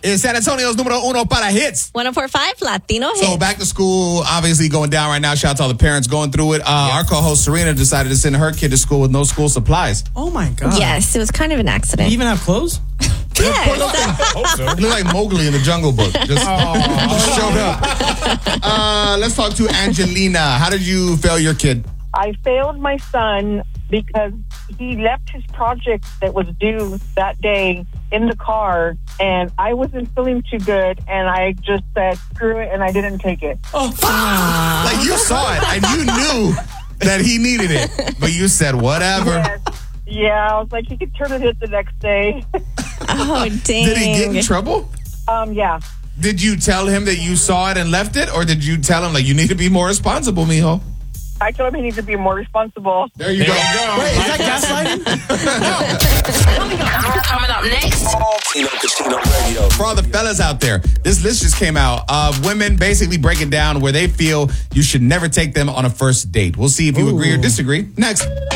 is San Antonio's número uno para hits. 104.5 Latino Hits. So back to school, obviously going down right now. Shout out to all the parents going through it. Our co-host Serena decided to send her kid to school with no school supplies. Oh my God. Yes, it was kind of an accident. You even have clothes? Yes. You look like Mowgli in the Jungle Book. Just showed up. Let's talk to Angelina. How did you fail your kid? I failed my son because he left his project that was due that day in the car, and I wasn't feeling too good, and I just said, screw it, and I didn't take it. Like you saw it and you knew that he needed it, but you said whatever. Yes. Yeah, I was like, he could turn it in the next day. Oh, dang. Did he get in trouble? Yeah. Did you tell him that you saw it and left it, or did you tell him, like, you need to be more responsible, mijo? I told him he needs to be more responsible. There you go. Wait, is that gaslighting? Coming up next. Tino Casino Radio. For all the fellas out there, this list just came out of women basically breaking down where they feel you should never take them on a first date. We'll see if you agree or disagree next.